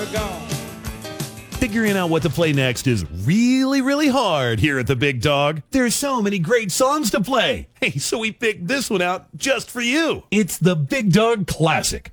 forever gone. Figuring out what to play next is really, really hard here at the Big Dog. There's so many great songs to play. Hey, so we picked this one out just for you. It's the Big Dog Classic.